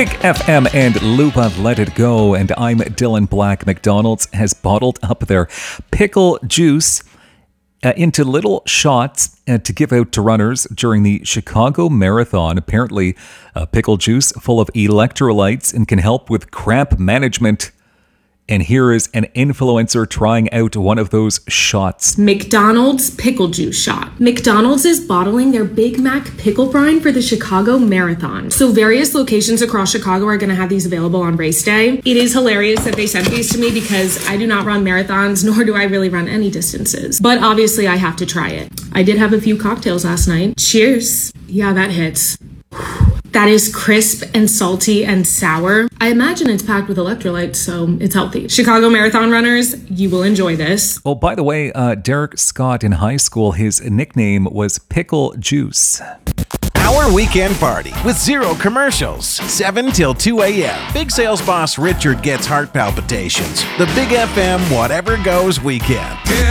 Big FM and Lupa Let It Go, and I'm Dylan Black. McDonald's has bottled up their pickle juice into little shots to give out to runners during the Chicago Marathon. Apparently, pickle juice full of electrolytes and can help with cramp management. And here is an influencer trying out one of those shots. McDonald's pickle juice shot. McDonald's is bottling their Big Mac pickle brine for the Chicago Marathon. So various locations across Chicago are going to have these available on race day. It is hilarious that they sent these to me because I do not run marathons, nor do I really run any distances. But obviously I have to try it. I did have a few cocktails last night. Cheers. Yeah, that hits. That is crisp and salty and sour. I imagine it's packed with electrolytes, so it's healthy. Chicago Marathon runners, you will enjoy this. Oh, by the way, Derek Scott in high school, his nickname was Pickle Juice. Our weekend party with zero commercials, 7 till 2 a.m. Big sales boss Richard gets heart palpitations. The Big FM Whatever Goes weekend.